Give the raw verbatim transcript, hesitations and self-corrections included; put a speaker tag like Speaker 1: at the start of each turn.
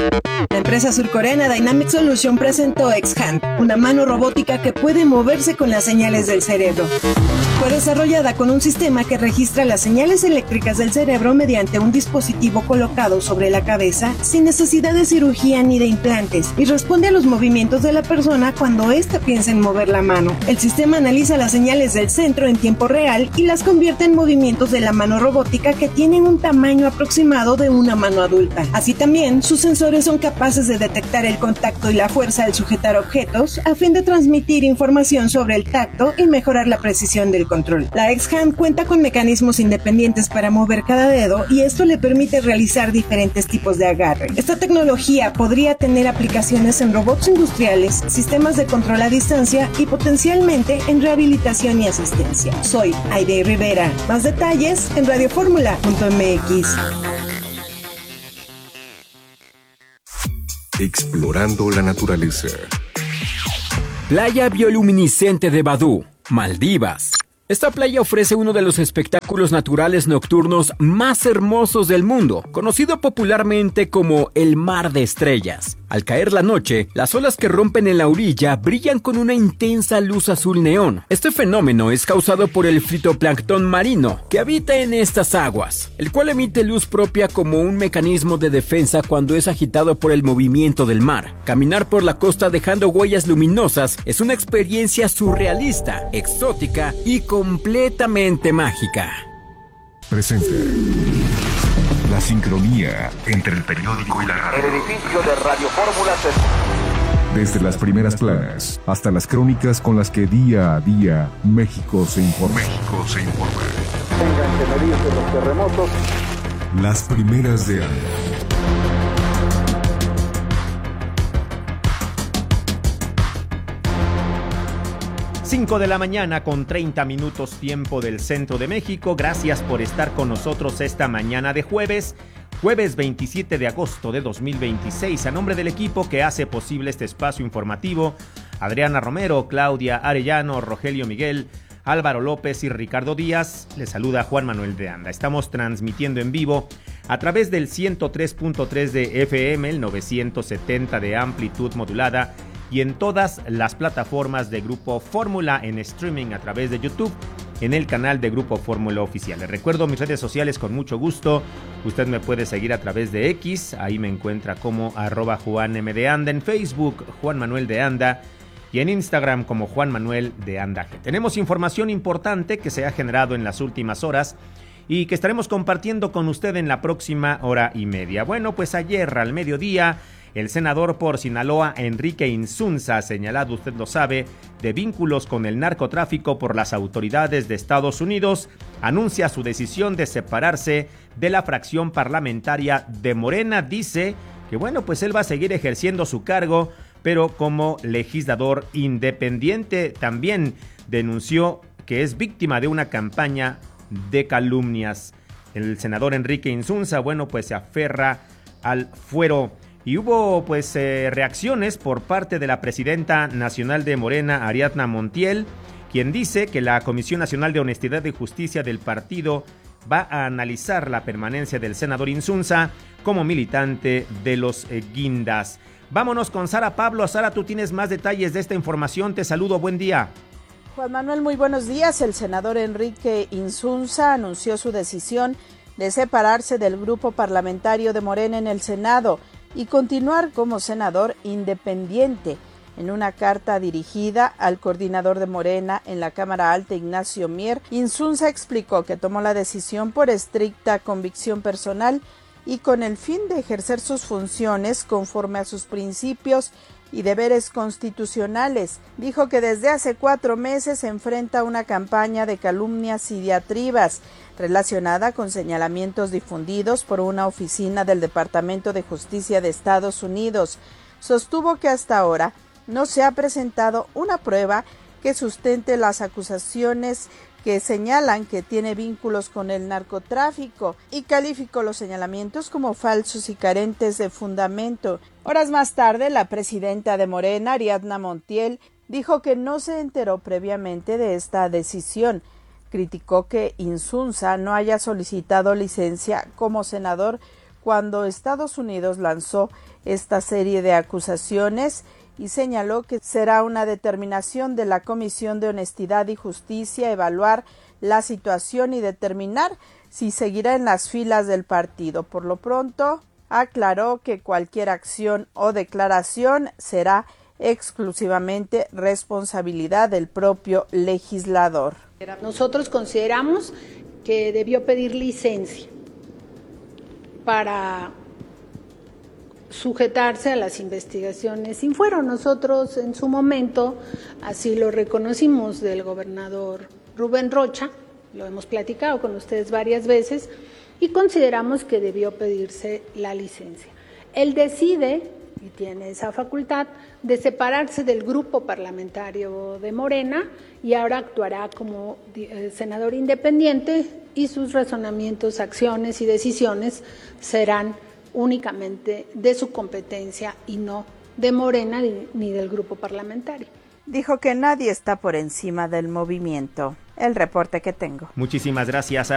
Speaker 1: La empresa surcoreana Dynamic Solution presentó X-Hand, una mano robótica que puede moverse con las señales del cerebro. Fue desarrollada con un sistema que registra las señales eléctricas del cerebro mediante un dispositivo colocado sobre la cabeza sin necesidad de cirugía ni de implantes y responde a los movimientos de la persona cuando ésta piensa en mover la mano. El sistema analiza las señales del centro en tiempo real y las convierte en movimientos de la mano robótica que tienen un tamaño aproximado de una mano adulta. Así también, sus sensores son capaces de detectar el contacto y la fuerza al sujetar objetos a fin de transmitir información sobre el tacto y mejorar la precisión del control. La X-Hand cuenta con mecanismos independientes para mover cada dedo y esto le permite realizar diferentes tipos de agarre. Esta tecnología podría tener aplicaciones en robots industriales, sistemas de control a distancia y potencialmente en rehabilitación y asistencia. Soy Aide Rivera. Más detalles en radioformula punto m x.
Speaker 2: Explorando la naturaleza.
Speaker 3: Playa bioluminiscente de Badú, Maldivas. Esta playa ofrece uno de los espectáculos naturales nocturnos más hermosos del mundo, conocido popularmente como el Mar de Estrellas. Al caer la noche, las olas que rompen en la orilla brillan con una intensa luz azul neón. Este fenómeno es causado por el fitoplancton marino que habita en estas aguas, el cual emite luz propia como un mecanismo de defensa cuando es agitado por el movimiento del mar. Caminar por la costa dejando huellas luminosas es una experiencia surrealista, exótica y completamente mágica.
Speaker 2: Presente. La sincronía entre el periódico y la radio.
Speaker 4: El edificio de Radio Fórmula se...
Speaker 2: Desde las primeras planas hasta las crónicas con las que día a día México se informa. México se informa.
Speaker 4: Tengan que medirse los terremotos.
Speaker 2: Las primeras de año.
Speaker 5: cinco de la mañana con treinta minutos tiempo del centro de México. Gracias por estar con nosotros esta mañana de jueves, jueves veintisiete de agosto de dos mil veintiséis. A nombre del equipo que hace posible este espacio informativo, Adriana Romero, Claudia Arellano, Rogelio Miguel, Álvaro López y Ricardo Díaz, les saluda Juan Manuel de Anda. Estamos transmitiendo en vivo a través del ciento tres punto tres de F M, el novecientos setenta de amplitud modulada y en todas las plataformas de Grupo Fórmula en streaming a través de YouTube, en el canal de Grupo Fórmula Oficial. Les recuerdo mis redes sociales con mucho gusto. Usted me puede seguir a través de X, ahí me encuentra como arroba Juan M de Anda, en Facebook Juan Manuel de Anda y en Instagram como Juan Manuel de Anda. Tenemos información importante que se ha generado en las últimas horas y que estaremos compartiendo con usted en la próxima hora y media. Bueno, pues ayer al mediodía, el senador por Sinaloa, Enrique Insunza, señalado, usted lo sabe, de vínculos con el narcotráfico por las autoridades de Estados Unidos, anuncia su decisión de separarse de la fracción parlamentaria de Morena. Dice que, bueno, pues él va a seguir ejerciendo su cargo, pero como legislador independiente. También denunció que es víctima de una campaña de calumnias. El senador Enrique Insunza, bueno, pues se aferra al fuero. Y hubo pues eh, reacciones por parte de la presidenta nacional de Morena, Ariadna Montiel, quien dice que la Comisión Nacional de Honestidad y Justicia del partido va a analizar la permanencia del senador Insunza como militante de los eh, guindas. Vámonos con Sara Pablo. Sara, tú tienes más detalles de esta información. Te saludo, buen día.
Speaker 6: Juan Manuel, muy buenos días. El senador Enrique Insunza anunció su decisión de separarse del grupo parlamentario de Morena en el Senado y continuar como senador independiente. En una carta dirigida al coordinador de Morena en la Cámara Alta, Ignacio Mier, Insunza explicó que tomó la decisión por estricta convicción personal y con el fin de ejercer sus funciones conforme a sus principios y deberes constitucionales. Dijo que desde hace cuatro meses se enfrenta a una campaña de calumnias y diatribas relacionada con señalamientos difundidos por una oficina del Departamento de Justicia de Estados Unidos. Sostuvo que hasta ahora no se ha presentado una prueba que sustente las acusaciones que señalan que tiene vínculos con el narcotráfico y calificó los señalamientos como falsos y carentes de fundamento. Horas más tarde, la presidenta de Morena, Ariadna Montiel, dijo que no se enteró previamente de esta decisión. Criticó que Insunza no haya solicitado licencia como senador cuando Estados Unidos lanzó esta serie de acusaciones y señaló que será una determinación de la Comisión de Honestidad y Justicia evaluar la situación y determinar si seguirá en las filas del partido. Por lo pronto, aclaró que cualquier acción o declaración será exclusivamente responsabilidad del propio legislador.
Speaker 7: Nosotros consideramos que debió pedir licencia para sujetarse a las investigaciones sin fuero. Nosotros en su momento así lo reconocimos del gobernador Rubén Rocha, lo hemos platicado con ustedes varias veces y consideramos que debió pedirse la licencia. Él decide y tiene esa facultad de separarse del grupo parlamentario de Morena y ahora actuará como eh, senador independiente y sus razonamientos, acciones y decisiones serán únicamente de su competencia y no de Morena ni, ni del grupo parlamentario.
Speaker 6: Dijo que nadie está por encima del movimiento. El reporte que tengo.
Speaker 5: Muchísimas gracias.